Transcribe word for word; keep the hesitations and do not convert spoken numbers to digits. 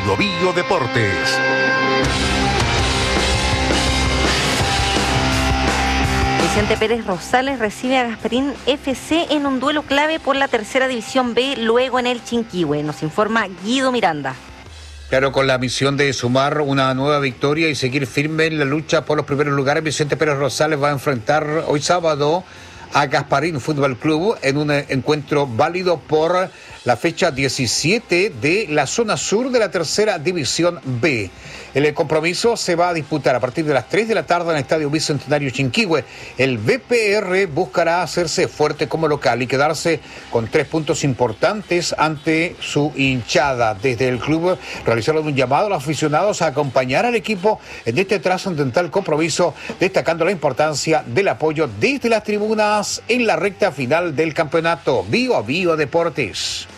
Bio Bio Deportes. Vicente Pérez Rosales recibe a Gasparín F C en un duelo clave por la tercera división B, luego en el Chinquihue. Nos informa Guido Miranda. Claro, con la misión de sumar una nueva victoria y seguir firme en la lucha por los primeros lugares, Vicente Pérez Rosales va a enfrentar hoy sábado a Gasparín Fútbol Club en un encuentro válido por la fecha diecisiete de la zona sur de la tercera división B. El compromiso se va a disputar a partir de las tres de la tarde en el Estadio Bicentenario Chinquihue. El B P R buscará hacerse fuerte como local y quedarse con tres puntos importantes ante su hinchada. Desde el club realizaron un llamado a los aficionados a acompañar al equipo en este trascendental compromiso, destacando la importancia del apoyo desde las tribunas en la recta final del campeonato. Bio Bio Deportes.